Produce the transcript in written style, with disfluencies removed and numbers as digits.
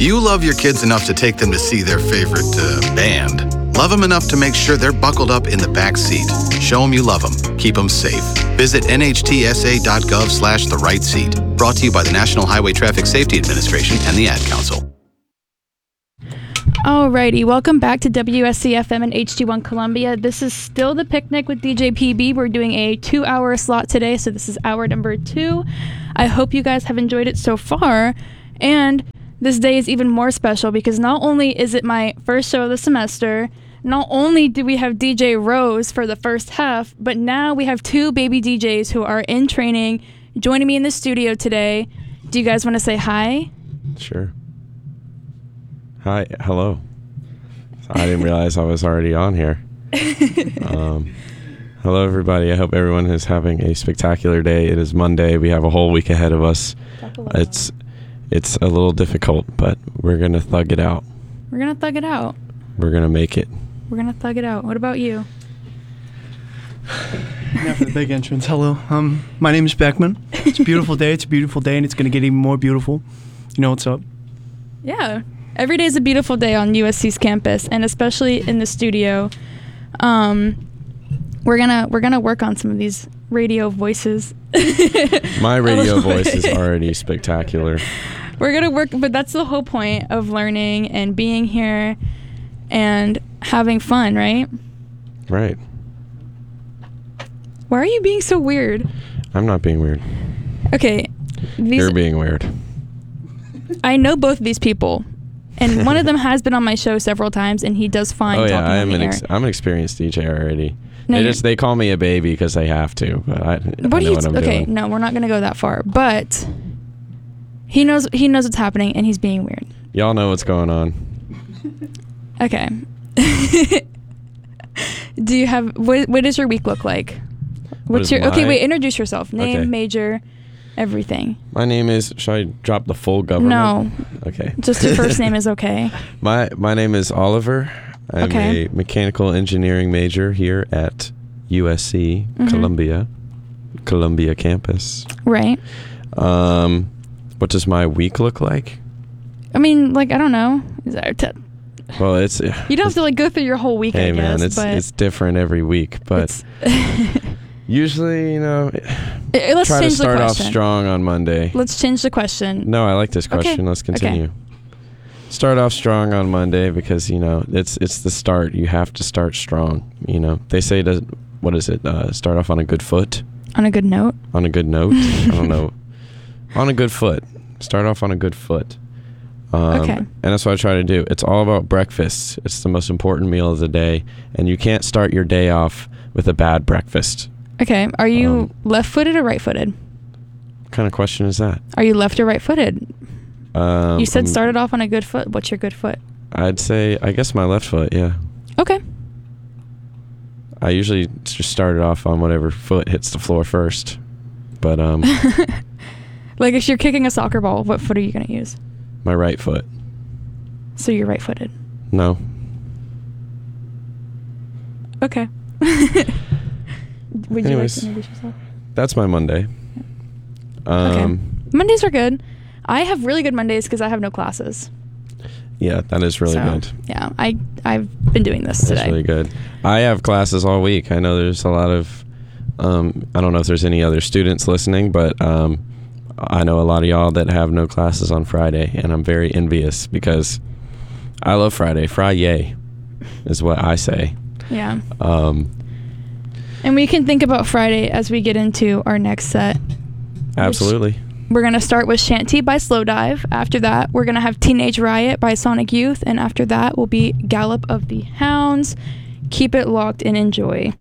You love your kids enough to take them to see their favorite band. Love them enough to make sure they're buckled up in the back seat. Show them you love them. Keep them safe. Visit nhtsa.gov/the right seat. Brought to you by the National Highway Traffic Safety Administration and the Ad Council. Alrighty, welcome back to WSC-FM and HD1 Columbia. This is still The Picnic with DJ PB. We're doing a 2-hour slot today, so this is hour number 2. I hope you guys have enjoyed it so far, and this day is even more special because not only is it my first show of the semester, not only do we have DJ Rose for the first half, but now we have 2 baby DJs who are in training joining me in the studio today. Do you guys want to say hi? Sure. Hi, hello. I didn't realize I was already on here. Hello, everybody. I hope everyone is having a spectacular day. It is Monday. We have a whole week ahead of us. It's a little difficult, but we're going to thug it out. We're going to thug it out. We're going to make it. We're going to thug it out. What about you? Now for the big entrance. Hello. My name is Beckman. It's a beautiful day. It's a beautiful day, and it's going to get even more beautiful. You know what's up? Yeah. Every day is a beautiful day on USC's campus, and especially in the studio. We're gonna work on some of these radio voices. My radio voice is already spectacular. We're gonna work, but that's the whole point of learning and being here and having fun, right? Right. Why are you being so weird? I'm not being weird. Okay. You're being weird. I know both of these people. And one of them has been on my show several times, and he does fine. Oh yeah, talking I'm an experienced DJ already. No, they call me a baby because they have to, but I know what I'm doing. No, we're not gonna go that far. But he knows what's happening, and he's being weird. Y'all know what's going on. Okay. Do you have what does your week look like? Introduce yourself. Name, okay. Major, everything. My name is, should I drop the full government? No. Okay. Just your first name is okay. My name is Oliver. I'm okay. a mechanical engineering major here at USC Columbia campus. Right. What does my week look like? I mean, I don't know. Well, it's you don't have to go through your whole week. Hey, I guess, man, it's different every week, but usually, let's try to change start the off question. strong on Monday. Let's change the question. No, I like this question. Okay. Let's continue. Okay. Start off strong on Monday because it's the start. You have to start strong. They say start off on a good foot. On a good note. On a good note. I don't know. On a good foot. Start off on a good foot. Okay. And that's what I try to do. It's all about breakfast. It's the most important meal of the day, and you can't start your day off with a bad breakfast. Okay. Are you left-footed or right-footed? What kind of question is that? Are you left or right-footed? You said I'm started off on a good foot. What's your good foot? I'd say, I guess my left foot, yeah. Okay. I usually just started off on whatever foot hits the floor first. But, if you're kicking a soccer ball, what foot are you going to use? my right foot. So you're right-footed? No. Okay. Would you like to introduce yourself? That's my Monday. Okay. Mondays are good. I have really good Mondays because I have no classes. Yeah, that is really good. Yeah, I've been doing this today. That's really good. I have classes all week. I know there's a lot of, I don't know if there's any other students listening, but I know a lot of y'all that have no classes on Friday, and I'm very envious because I love Friday. Friday is what I say. Yeah. And we can think about Friday as we get into our next set. Absolutely. We're going to start with Shanty by Slowdive. After that, we're going to have Teenage Riot by Sonic Youth. And after that will be Gallop of the Hounds. Keep it locked and enjoy.